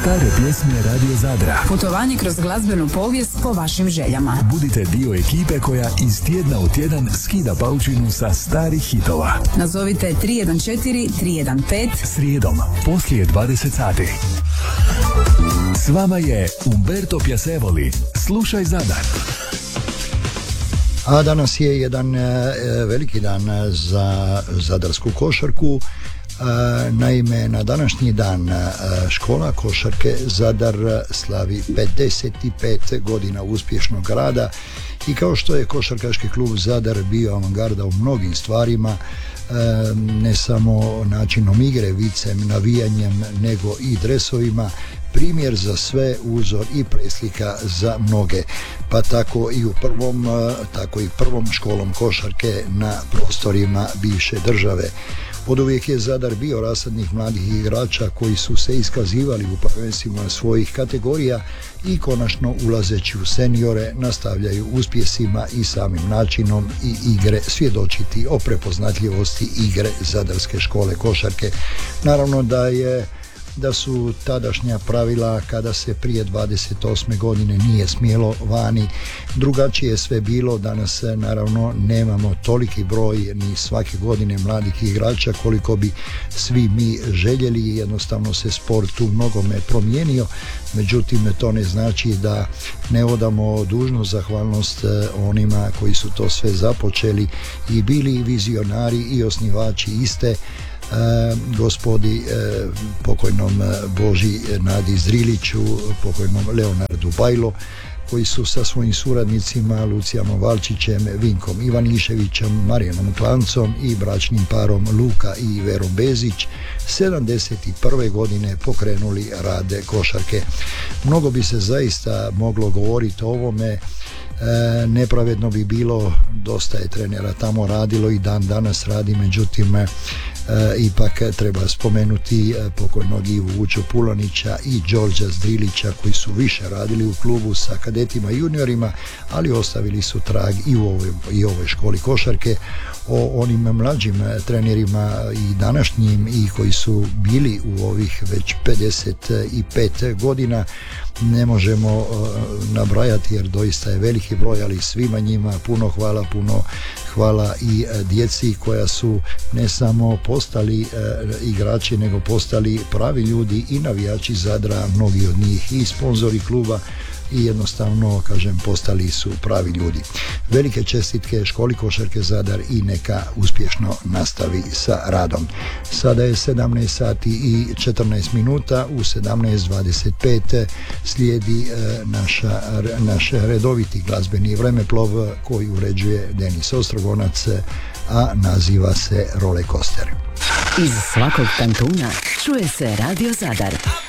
Stare pjesme Radio Zadra. Putovanje kroz glazbenu povijest po vašim željama. Budite dio ekipe koja iz tjedna u tjedan skida paučinu sa starih hitova. Nazovite 314-315 srijedom poslije 20 sati. S vama je Umberto Piacevoli. Slušaj Zadar. A danas je jedan veliki dan za zadarsku košarku. Naime, na današnji dan škola košarke Zadar slavi 55 godina uspješnog rada i kao što je košarkaški klub Zadar bio avangarda u mnogim stvarima, ne samo načinom igre, vicem, navijanjem, nego i dresovima, primjer za sve, uzor i preslika za mnoge, pa tako i prvom školom košarke na prostorima bivše države. Oduvijek je Zadar bio rasadnik mladih igrača koji su se iskazivali u prvenstvima svojih kategorija i konačno ulazeći u seniore nastavljaju uspjesima i samim načinom i igre svjedočiti o prepoznatljivosti igre Zadarske škole košarke. Naravno da su tadašnja pravila kada se prije 28. godine nije smjelo vani, drugačije je sve bilo. Danas naravno nemamo toliki broj ni svake godine mladih igrača koliko bi svi mi željeli, jednostavno se sport u mnogome promijenio, međutim to ne znači da ne odamo dužnu zahvalnost onima koji su to sve započeli i bili vizionari i osnivači iste, gospodi pokojnom Boži Nadi Zriliću, pokojnom Leonardu Bajlo, koji su sa svojim suradnicima Lucijanom Valčićem, Vinkom Ivaniševićem, Marijanom Klancom i bračnim parom Luka i Vero Bezić 71. godine pokrenuli rade košarke. Mnogo bi se zaista moglo govoriti o ovome, nepravedno bi bilo, dosta je trenera tamo radilo i dan danas radi, međutim ipak treba spomenuti pokojnog Ivu Vuču Pulonića i Đorđa Zdrilića koji su više radili u klubu sa kadetima i juniorima, ali ostavili su trag i u ovoj školi košarke. O onim mlađim trenerima i današnjim i koji su bili u ovih već 55 godina ne možemo nabrajati jer doista je veliki broj, ali svima njima puno hvala i djeci koja su ne samo postali igrači nego postali pravi ljudi i navijači Zadra, mnogi od njih i sponzori kluba i jednostavno, kažem, postali su pravi ljudi. Velike čestitke školi košarke Zadar i neka uspješno nastavi sa radom. Sada je 17 sati i 14 minuta, u 17:25 slijedi naš redoviti glazbeni vremeplov koji uređuje Denis Ostrogonac, a naziva se Roller Coaster. Iz svakog kantuna čuje se Radio Zadar.